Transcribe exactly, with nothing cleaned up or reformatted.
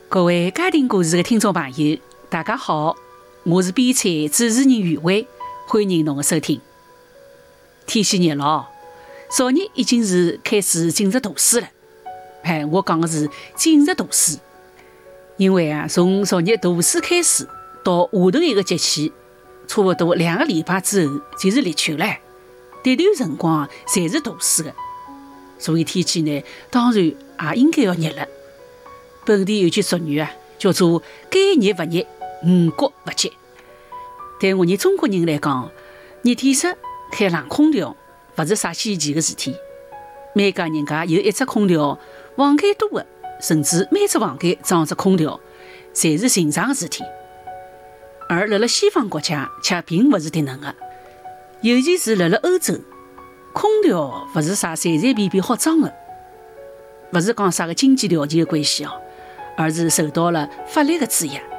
各位家庭故事的听众朋友，大家好，我是编采主持人余伟，欢迎侬的收听。天气热了，昨日已经是开始进入大暑了。哎，我讲的是进入大暑，因为啊，从昨日大暑开始到下头一个节气，差不多两个礼拜之后就是立秋了。这段辰光侪是大暑的，所以天气呢，当然也应该要热了。本地有句俗语啊，叫做该热不热，五谷不急。对我们中国人来讲，热天时开冷空调不是啥稀奇的事体。每家人家有一只空调，房间多的，甚至每只房间装只空调，侪是寻常的事体。而辣辣西方国家却并不是迭能的，尤其是辣辣欧洲，空调不是啥随随便便好装的，不是讲啥个经济条件的关系哦，而是受到了法律的制约。